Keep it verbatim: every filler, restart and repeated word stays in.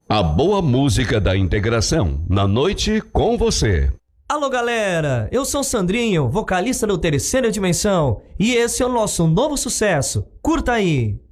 A boa música da integração, na noite com você. Alô galera, eu sou o Sandrinho, vocalista do Terceira Dimensão, e esse é o nosso novo sucesso. Curta aí!